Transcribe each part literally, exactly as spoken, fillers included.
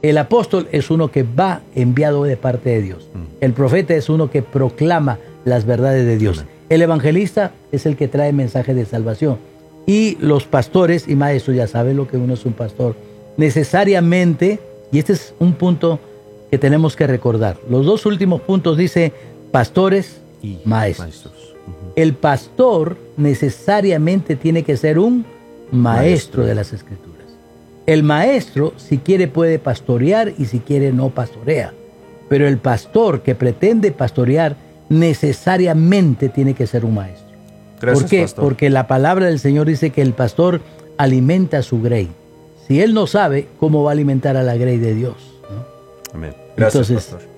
El apóstol es uno que va enviado de parte de Dios. El profeta es uno que proclama las verdades de Dios. El evangelista es el que trae mensajes de salvación. Y los pastores y maestros, ya saben lo que uno es un pastor. Necesariamente, y este es un punto que tenemos que recordar. Los dos últimos puntos dice pastores y maestros. maestros. Uh-huh. El pastor necesariamente tiene que ser un maestro, maestro de las Escrituras. El maestro, si quiere, puede pastorear y si quiere, no pastorea. Pero el pastor que pretende pastorear necesariamente tiene que ser un maestro. Gracias, ¿por qué? pastor. Porque la palabra del Señor dice que el pastor alimenta a su grey. Si él no sabe, ¿cómo va a alimentar a la grey de Dios? ¿No? Amén. Gracias, Entonces, pastor.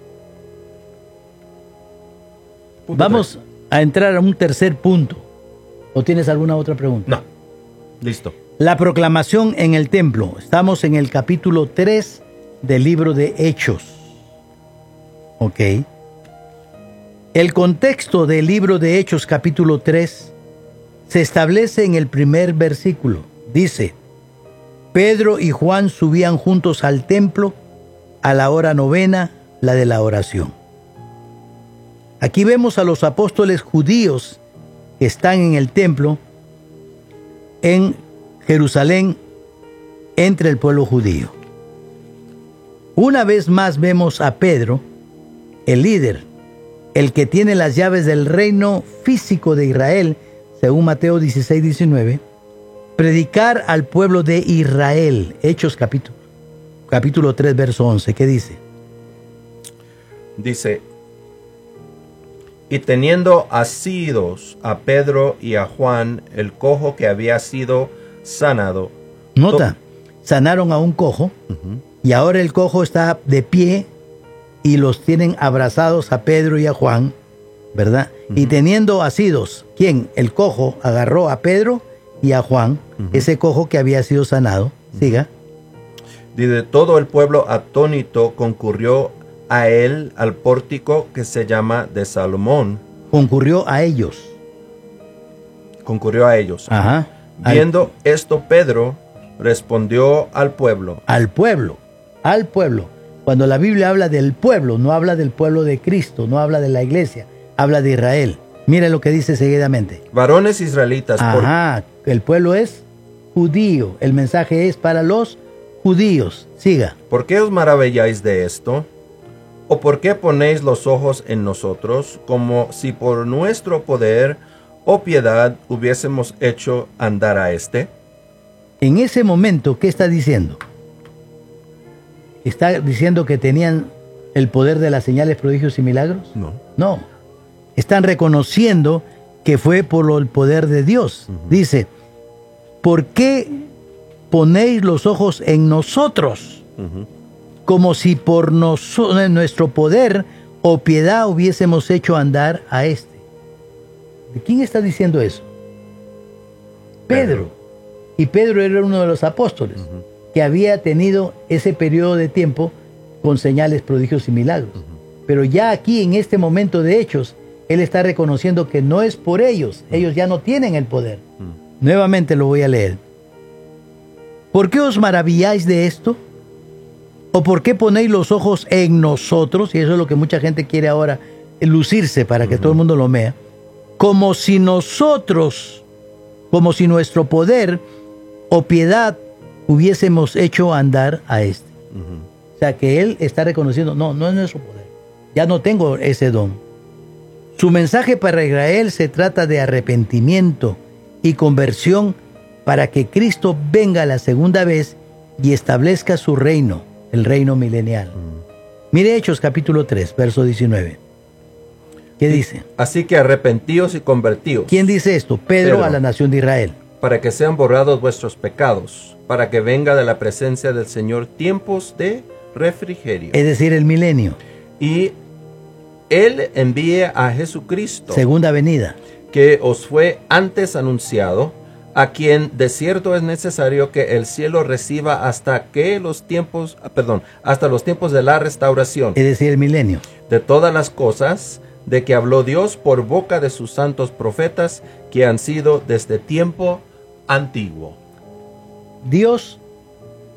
Punto vamos tres. A entrar a un tercer punto. ¿O tienes alguna otra pregunta? No. Listo. La proclamación en el templo. Estamos en el capítulo tres del libro de Hechos. Ok. El contexto del libro de Hechos, capítulo tres, se establece en el primer versículo. Dice: Pedro y Juan subían juntos al templo a la hora novena, la de la oración. Aquí vemos a los apóstoles judíos que están en el templo en Jerusalén, entre el pueblo judío. Una vez más vemos a Pedro, el líder, el que tiene las llaves del reino físico de Israel, según Mateo dieciséis, diecinueve, predicar al pueblo de Israel. Hechos capítulo, capítulo tres, verso once. ¿Qué dice? Dice: y teniendo asidos a Pedro y a Juan, el cojo que había sido sanado. Nota, sanaron a un cojo, uh-huh. y ahora el cojo está de pie y los tienen abrazados a Pedro y a Juan, ¿verdad? Uh-huh. Y teniendo asidos, ¿quién? El cojo agarró a Pedro y a Juan, uh-huh. ese cojo que había sido sanado. Uh-huh. Siga. Dice: todo el pueblo atónito concurrió a él al pórtico que se llama de Salomón. Concurrió a ellos. Concurrió a ellos. Ajá. Viendo al... esto, Pedro respondió al pueblo. Al pueblo, al pueblo. Cuando la Biblia habla del pueblo, no habla del pueblo de Cristo, no habla de la iglesia, habla de Israel. Mire lo que dice seguidamente. Varones israelitas. Ajá, por... el pueblo es judío. El mensaje es para los judíos. Siga. ¿Por qué os maravilláis de esto? ¿O por qué ponéis los ojos en nosotros, como si por nuestro poder o piedad hubiésemos hecho andar a este? En ese momento, ¿qué está diciendo? ¿Está diciendo que tenían el poder de las señales, prodigios y milagros? No. No. Están reconociendo que fue por el poder de Dios. Uh-huh. Dice: ¿por qué ponéis los ojos en nosotros? Uh-huh. Como si por nos, nuestro poder o piedad hubiésemos hecho andar a este. ¿De quién está diciendo eso? Pedro. Pedro. Y Pedro era uno de los apóstoles, uh-huh. que había tenido ese periodo de tiempo con señales, prodigios y milagros. Uh-huh. Pero ya aquí, en este momento de Hechos, él está reconociendo que no es por ellos. Uh-huh. Ellos ya no tienen el poder. Uh-huh. Nuevamente lo voy a leer. ¿Por qué os maravilláis de esto? ¿O por qué ponéis los ojos en nosotros? Y eso es lo que mucha gente quiere ahora, lucirse para que uh-huh. todo el mundo lo vea. Como si nosotros, como si nuestro poder o piedad hubiésemos hecho andar a este. Uh-huh. O sea, que él está reconociendo, no, no es nuestro poder. Ya no tengo ese don. Su mensaje para Israel se trata de arrepentimiento y conversión para que Cristo venga la segunda vez y establezca su reino, el reino milenial. Uh-huh. Mire Hechos capítulo tres, verso diecinueve. ¿Qué dice? Así que arrepentíos y convertíos. ¿Quién dice esto? Pedro, Pedro a la nación de Israel. Para que sean borrados vuestros pecados, para que venga de la presencia del Señor tiempos de refrigerio. Es decir, el milenio. Y Él envíe a Jesucristo. Segunda venida. Que os fue antes anunciado, a quien de cierto es necesario que el cielo reciba hasta que los tiempos, perdón, hasta los tiempos de la restauración. Es decir, el milenio. De todas las cosas de que habló Dios por boca de sus santos profetas, que han sido desde tiempo antiguo. Dios